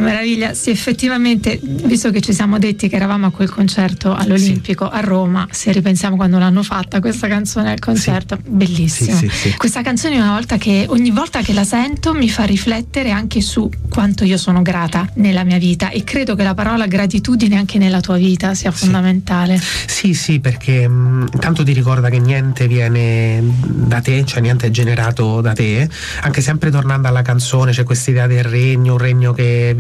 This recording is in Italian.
meraviglia. Sì, effettivamente, visto che ci siamo detti che eravamo a quel concerto all'Olimpico a Roma, se ripensiamo quando l'hanno fatta questa canzone al concerto, bellissimo. Sì. Questa canzone ogni volta che la sento mi fa riflettere anche su quanto io sono grata nella mia vita, e credo che la parola gratitudine anche nella tua vita sia fondamentale. Sì, perché intanto ti ricorda che niente viene da te, cioè niente è generato da te, anche sempre tornando alla canzone c'è questa idea del regno, un regno che